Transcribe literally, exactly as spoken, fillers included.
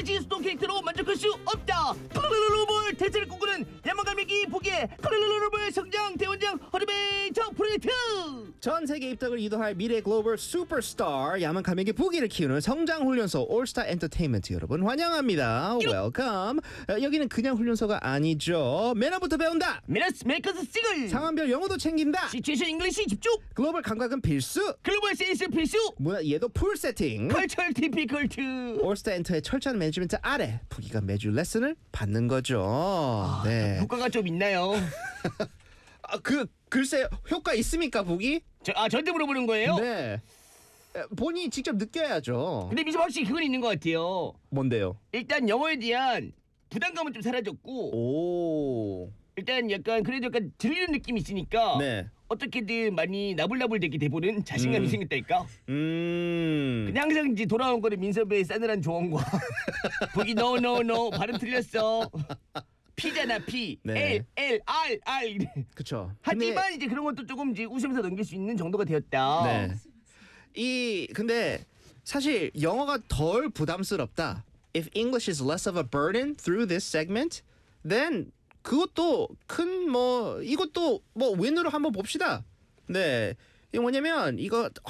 지식의 수동 캐릭터로 만족할 수 없다. 글로벌 대세를 꿈꾸는 야망갈매기 보기에 글로벌 성장 대원장 어드벤처 프로젝트. 전 세계 입덕을 유도할 미래 글로벌 슈퍼스타 야만 갈매기 부기를 키우는 성장 훈련소 올스타 엔터테인먼트 여러분 환영합니다. 웰컴. 여기는 그냥 훈련소가 아니죠. 매너부터 배운다. 미너스 메이커스 시글. 상황별 영어도 챙긴다. 시츄에이션 잉글리시 집중. 글로벌 감각은 필수. 글로벌 센스 필수. 문화 이해도 풀 세팅. 컬처럴 디피컬트. 올스타 엔터의 철저한 매니지먼트 아래 부기가 매주 레슨을 받는 거죠. 아, 네. 효과가 좀 있나요? 아, 그 글쎄 효과 있습니까 부기? 저, 아 저한테 물어보는 거예요? 네. 에, 본인이 직접 느껴야죠. 근데 미소 확실히 그건 있는 것 같아요. 뭔데요? 일단 영어에 대한 부담감은 좀 사라졌고 오. 일단 약간 그래도 약간 들리는 느낌이 있으니까 네. 어떻게든 많이 나불나불 되게 돼보는 자신감이 음. 생겼달까? 음. 근데 항상 이제 돌아온 거는 민섭의 싸늘한 조언과 보기 no no no 발음 틀렸어. P잖아 P. 네. L L R R 이래. 그쵸. 하지만 이제 그런 것도 조금 이제 웃으면서 넘길 수 있는 정도가 되었다. 네. 이 근데 사실 영어가 덜 부담스럽다. If English is less of a burden through this segment, then 그것도 큰 뭐 이것도 뭐 윈으로 한번 봅시다. 네. 이게 뭐냐면 이거